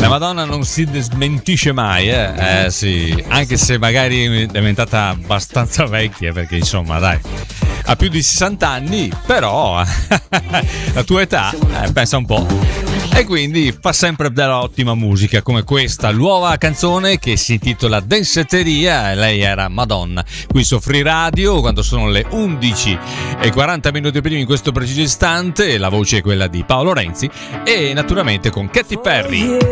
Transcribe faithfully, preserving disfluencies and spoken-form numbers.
La Madonna non si smentisce mai, eh? Eh sì, anche se magari è diventata abbastanza vecchia, perché insomma dai, ha più di sessanta anni, però la tua età, eh, pensa un po'. E quindi fa sempre dell'ottima musica, come questa nuova canzone che si intitola Densetteria, e lei era Madonna, qui su Free Radio, quando sono le undici e quaranta minuti prima in questo preciso istante. La voce è quella di Paolo Renzi e naturalmente con Katy Perry.